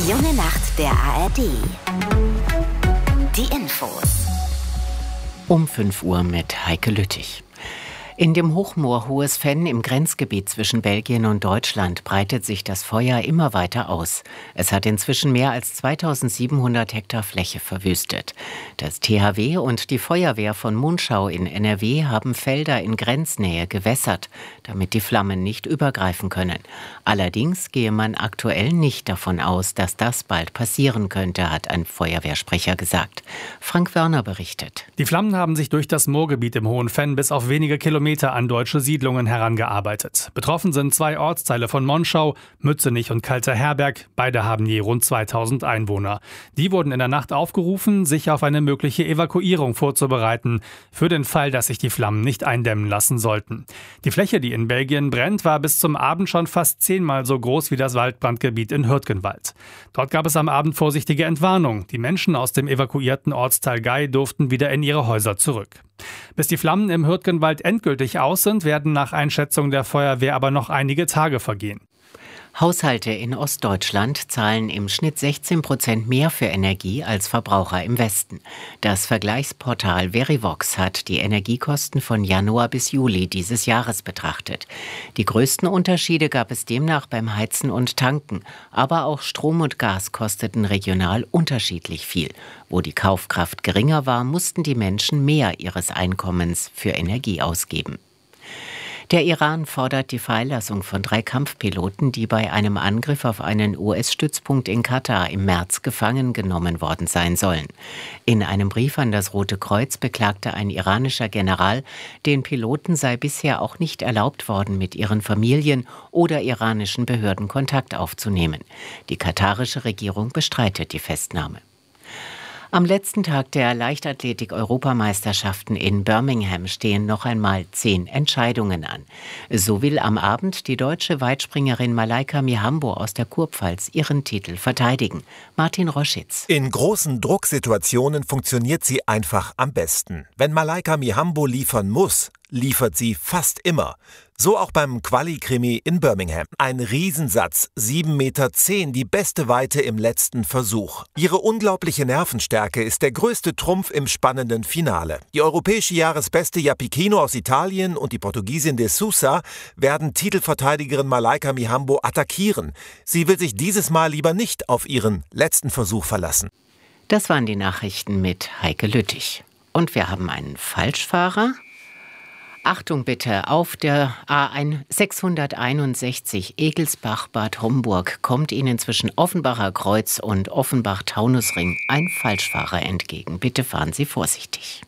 Die junge Nacht der ARD. Die Infos. Um 5 Uhr mit Heike Lüttich. In dem Hochmoor Hohes-Venn im Grenzgebiet zwischen Belgien und Deutschland breitet sich das Feuer immer weiter aus. Es hat inzwischen mehr als 2700 Hektar Fläche verwüstet. Das THW und die Feuerwehr von Monschau in NRW haben Felder in Grenznähe gewässert, damit die Flammen nicht übergreifen können. Allerdings gehe man aktuell nicht davon aus, dass das bald passieren könnte, hat ein Feuerwehrsprecher gesagt. Frank Wörner berichtet. Die Flammen haben sich durch das Moorgebiet im Hohen-Venn bis auf wenige Kilometer an deutsche Siedlungen herangearbeitet. Betroffen sind 2 Ortsteile von Monschau, Mützenich und Kalter-Herberg. Beide haben je rund 2000 Einwohner. Die wurden in der Nacht aufgerufen, sich auf eine mögliche Evakuierung vorzubereiten, für den Fall, dass sich die Flammen nicht eindämmen lassen sollten. Die Fläche, die in Belgien brennt, war bis zum Abend schon fast 10-mal so groß wie das Waldbrandgebiet in Hürtgenwald. Dort gab es am Abend vorsichtige Entwarnung. Die Menschen aus dem evakuierten Ortsteil Gey durften wieder in ihre Häuser zurück. Bis die Flammen im Hürtgenwald endgültig aus sind, werden nach Einschätzung der Feuerwehr aber noch einige Tage vergehen. Haushalte in Ostdeutschland zahlen im Schnitt 16% mehr für Energie als Verbraucher im Westen. Das Vergleichsportal Verivox hat die Energiekosten von Januar bis Juli dieses Jahres betrachtet. Die größten Unterschiede gab es demnach beim Heizen und Tanken. Aber auch Strom und Gas kosteten regional unterschiedlich viel. Wo die Kaufkraft geringer war, mussten die Menschen mehr ihres Einkommens für Energie ausgeben. Der Iran fordert die Freilassung von 3 Kampfpiloten, die bei einem Angriff auf einen US-Stützpunkt in Katar im März gefangen genommen worden sein sollen. In einem Brief an das Rote Kreuz beklagte ein iranischer General, den Piloten sei bisher auch nicht erlaubt worden, mit ihren Familien oder iranischen Behörden Kontakt aufzunehmen. Die katarische Regierung bestreitet die Festnahme. Am letzten Tag der Leichtathletik-Europameisterschaften in Birmingham stehen noch einmal 10 Entscheidungen an. So will am Abend die deutsche Weitspringerin Malaika Mihambo aus der Kurpfalz ihren Titel verteidigen. Martin Roschitz. In großen Drucksituationen funktioniert sie einfach am besten. Wenn Malaika Mihambo liefern muss, liefert sie fast immer. So auch beim Quali-Krimi in Birmingham. Ein Riesensatz, 7,10 Meter, die beste Weite im letzten Versuch. Ihre unglaubliche Nervenstärke ist der größte Trumpf im spannenden Finale. Die europäische Jahresbeste Japikino aus Italien und die Portugiesin de Sousa werden Titelverteidigerin Malaika Mihambo attackieren. Sie will sich dieses Mal lieber nicht auf ihren letzten Versuch verlassen. Das waren die Nachrichten mit Heike Lüttich. Und wir haben einen Falschfahrer. Achtung bitte, auf der A1 661 Egelsbach-Bad Homburg kommt Ihnen zwischen Offenbacher Kreuz und Offenbach-Taunusring ein Falschfahrer entgegen. Bitte fahren Sie vorsichtig.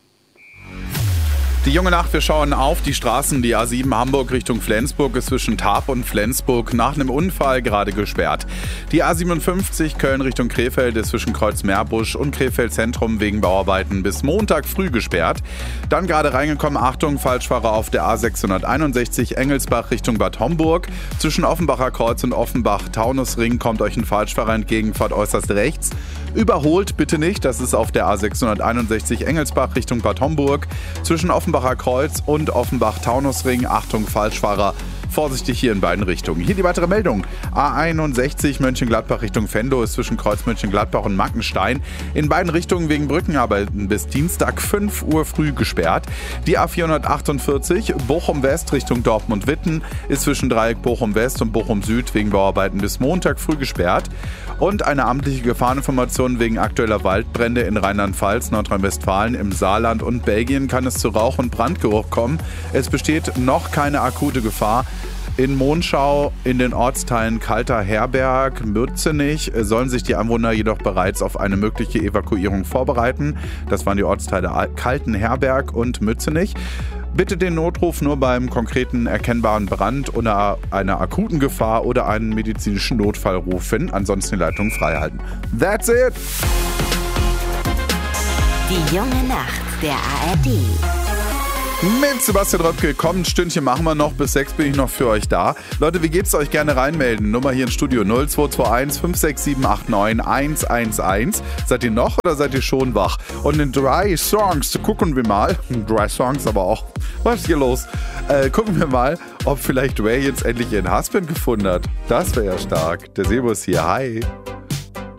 Die junge Nacht, wir schauen auf die Straßen. Die A7 Hamburg Richtung Flensburg ist zwischen Tarp und Flensburg nach einem Unfall gerade gesperrt. Die A57 Köln Richtung Krefeld ist zwischen Kreuz-Meerbusch und Krefeld Zentrum wegen Bauarbeiten bis Montag früh gesperrt. Dann gerade reingekommen, Achtung, Falschfahrer auf der A661 Engelsbach Richtung Bad Homburg. Zwischen Offenbacher Kreuz und Offenbach-Taunusring kommt euch ein Falschfahrer entgegen, fahrt äußerst rechts. Überholt bitte nicht, das ist auf der A661 Engelsbach Richtung Bad Homburg. Zwischen Offenbacher Kreuz und Offenbach-Taunusring, Achtung, Falschfahrer, vorsichtig hier in beiden Richtungen. Hier die weitere Meldung. A61 Mönchengladbach Richtung Venlo ist zwischen Kreuz Mönchengladbach und Mackenstein in beiden Richtungen wegen Brückenarbeiten bis Dienstag 5 Uhr früh gesperrt. Die A448 Bochum West Richtung Dortmund-Witten ist zwischen Dreieck Bochum West und Bochum Süd wegen Bauarbeiten bis Montag früh gesperrt. Und eine amtliche Gefahreninformation wegen aktueller Waldbrände in Rheinland-Pfalz, Nordrhein-Westfalen, im Saarland und Belgien kann es zu Rauch- und Brandgeruch kommen. Es besteht noch keine akute Gefahr. In Monschau, in den Ortsteilen Kalter-Herberg, Mützenich sollen sich die Anwohner jedoch bereits auf eine mögliche Evakuierung vorbereiten. Das waren die Ortsteile Kalten-Herberg und Mützenich. Bitte den Notruf nur beim konkreten erkennbaren Brand oder einer akuten Gefahr oder einen medizinischen Notfall rufen. Ansonsten die Leitung frei halten. That's it! Die junge Nacht der ARD. Mit Sebastian Röpke, komm, ein Stündchen machen wir noch, bis 6 bin ich noch für euch da. Leute, wie geht's euch? Gerne reinmelden. Nummer hier im Studio 0221 567 89 111. Seid ihr noch oder seid ihr schon wach? Und in 3 Songs, gucken wir mal, 3 Songs aber auch, was ist hier los? Gucken wir mal, ob vielleicht Ray jetzt endlich ihren Husband gefunden hat. Das wäre ja stark. Der Sebo ist hier, hi.